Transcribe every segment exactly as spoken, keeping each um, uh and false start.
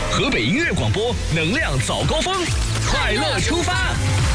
河北音乐广播，能量早高峰，快乐出发。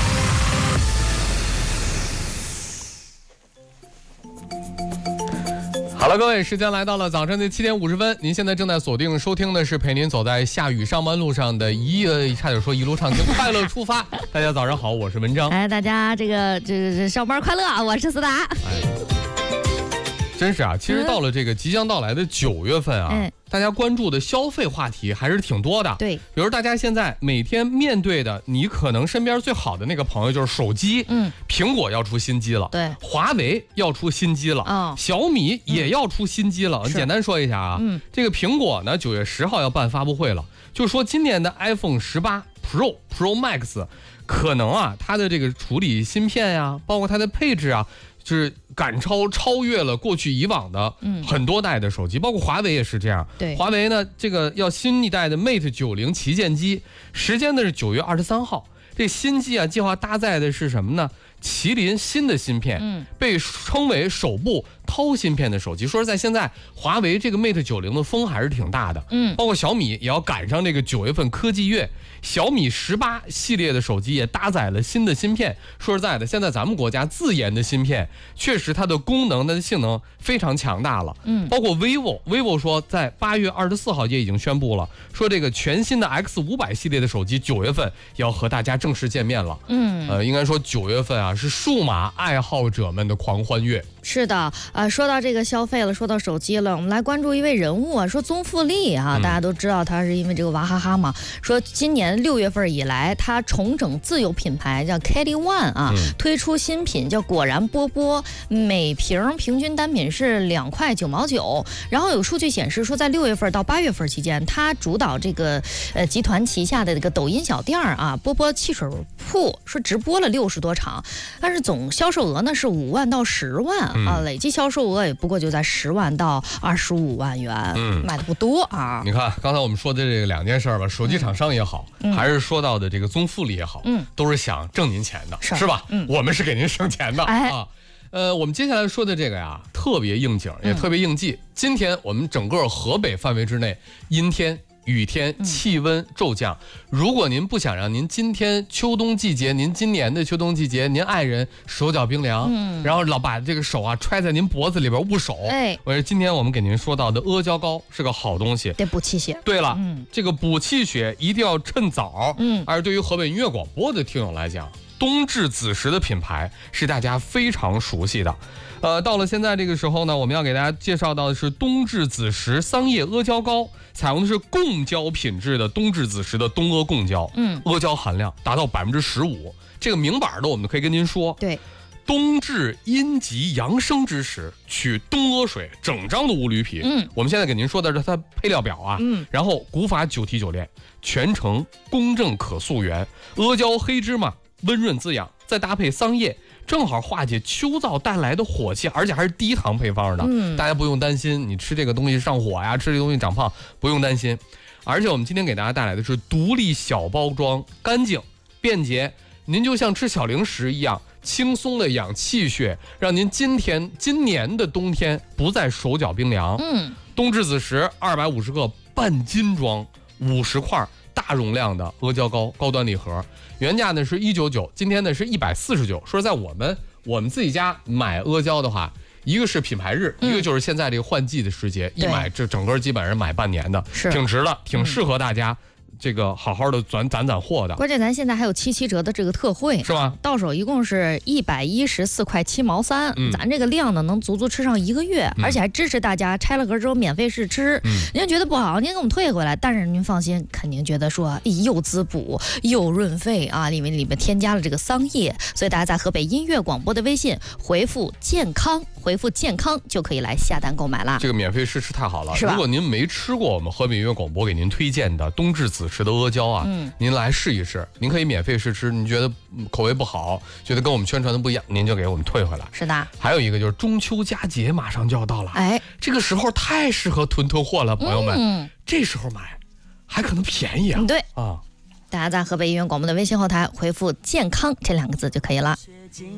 好了，各位，时间来到了早上的七点五十分。您现在正在锁定收听的是陪您走在下雨上班路上的一呃，差点说一路畅听，快乐出发。大家早上好，我是文章。 哎，大家这个这这上班快乐啊！我是思达。 哎，真是啊，其实到了这个即将到来的九月份啊，嗯、大家关注的消费话题还是挺多的。 对， 比如大家现在每天面对的，你可能身边最好的那个朋友就是手机。嗯，苹果要出新机了， 对， 华为要出新机了，哦、小米也要出新机了。嗯、简单说一下啊，嗯，这个苹果呢，九月十号要办发布会了，就说今年的 iPhone 十八 Pro、Pro Max 可能啊，它的这个处理芯片呀、啊，包括它的配置啊。就是赶超超越了过去以往的很多代的手机，嗯、包括华为也是这样。 对， 华为呢，这个要新一代的 Mate 九零旗舰机，时间呢是九月二十三号。这新机啊，计划搭载的是什么呢？麒麟新的芯片，嗯，被称为首部钛芯片的手机。说实在，现在华为这个 Mate 九零的风还是挺大的，嗯，包括小米也要赶上这个九月份科技月。小米十八系列的手机也搭载了新的芯片。说实在的，现在咱们国家自研的芯片，确实它的功能、它的性能非常强大了。嗯，包括 vivo，vivo 说在八月二十四号也已经宣布了，说这个全新的 X 五百系列的手机九月份要和大家正式见面了。嗯，呃，应该说九月份啊是数码爱好者们的狂欢月。 是的，呃，说到这个消费了，说到手机了，我们来关注一位人物啊，说宗馥莉啊，嗯、大家都知道他是因为这个娃哈哈嘛，说今年六月份以来，他重整自有品牌叫 Kelly One 啊，嗯、推出新品叫果然波波，每瓶平均单品是两块九毛九。然后有数据显示说，在六月份到八月份期间，他主导这个呃集团旗下的这个抖音小店啊，波波汽水铺，说直播了六十多场，但是总销售额呢是五万到十万。嗯、啊，累计销售额也不过就在十万到二十五万元，嗯，卖的不多啊。 你看刚才我们说的这个两件事吧，手机厂商也好，嗯、还是说到的这个宗馥莉也好，嗯，都是想挣您钱的，是, 是吧？嗯，我们是给您省钱的、哎、啊。呃，我们接下来说的这个呀，特别应景，也特别应季。嗯、今天我们整个河北范围之内，阴天。雨天，气温骤降。如果您不想让您今天秋冬季节，您今年的秋冬季节，您爱人手脚冰凉，嗯，然后老把这个手啊揣在您脖子里边捂手，哎，我说今天我们给您说到的阿胶糕是个好东西， 得补气血。 对了，嗯，这个补气血一定要趁早，嗯，而对于河北音乐广播的听友来讲，冬至子时的品牌是大家非常熟悉的。呃，到了现在这个时候呢，我们要给大家介绍到的是冬至子时桑叶阿胶糕，采用的是贡胶品质的冬至子时的冬阿贡胶，嗯，阿胶含量达到百分之十五。这个明板的我们可以跟您说， 对， 冬至阴极阳生之时，取冬阿水整张的乌驴皮，嗯，我们现在给您说的是它配料表啊，嗯，然后古法九提九炼，全程公正可溯源，阿胶黑芝麻温润滋养，再搭配桑叶。正好化解秋燥带来的火气，而且还是低糖配方的，嗯，大家不用担心你吃这个东西上火呀，吃这个东西长胖，不用担心。而且我们今天给大家带来的是独立小包装，干净便捷，您就像吃小零食一样轻松的养气血，让您今天今年的冬天不再手脚冰凉。嗯，冬至子时二百五十个半斤装，五十块大容量的阿胶糕高端礼盒。原价呢是一百九十九，今天呢是一百四十九。说实在，我们我们自己家买阿胶的话，一个是品牌日，嗯、一个就是现在这个换季的时节，一买这整个基本上买半年的，是挺值的，挺适合大家。嗯这个好好的攒攒攒货的， 关键咱现在还有七七折的这个特惠， 是吧？ 到手一共是一百一十四块七毛三，嗯，咱这个量呢能足足吃上一个月，嗯、而且还支持大家拆了盒之后免费试吃。嗯，您觉得不好，您给我们退回来，但是您放心，肯定觉得说又滋补又润肺啊，因为里面添加了这个桑叶，所以大家在河北音乐广播的微信回复健康，回复健康就可以来下单购买啦。 这个免费试吃太好了，如果您没吃过我们河北音乐广播给您推荐的冬至子时的阿胶啊，嗯，您来试一试，您可以免费试吃，您觉得口味不好，觉得跟我们宣传的不一样，您就给我们退回来。 是的。 还有一个就是中秋佳节马上就要到了，哎，这个时候太适合囤囤货了，朋友们，嗯，这时候买还可能便宜啊。 对啊， 大家在河北音乐广播的微信后台回复健康这两个字就可以了。